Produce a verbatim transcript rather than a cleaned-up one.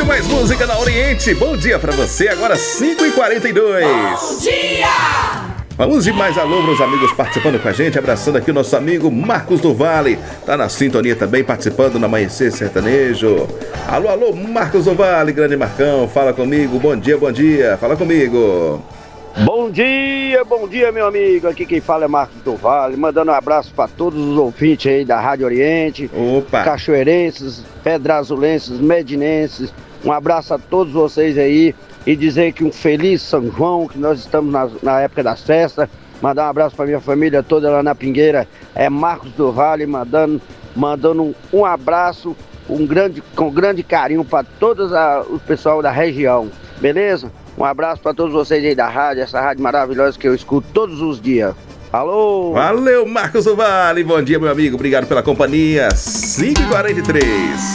mais música na Oriente. Bom dia pra você, agora cinco e quarenta e dois. Bom dia! Vamos de mais alô para os amigos participando com a gente, abraçando aqui o nosso amigo Marcos do Vale, tá na sintonia também, participando no Amanhecer Sertanejo. Alô, alô, Marcos do Vale, grande Marcão, fala comigo, bom dia, bom dia, fala comigo. Bom dia, bom dia, meu amigo, aqui quem fala é Marcos do Vale, mandando um abraço para todos os ouvintes aí da Rádio Oriente, Opa. Cachoeirenses, Pedrazulenses, Medinenses, um abraço a todos vocês aí. E dizer que um feliz São João, que nós estamos na, na época das festas. Mandar um abraço para minha família toda lá na Pingueira. É Marcos do Vale, mandando, mandando um, um abraço um grande, com grande carinho para todos a, o pessoal da região. Beleza? Um abraço para todos vocês aí da rádio, essa rádio maravilhosa que eu escuto todos os dias. Alô! Valeu, Marcos do Vale. Bom dia, meu amigo. Obrigado pela companhia. cinco e quarenta e três.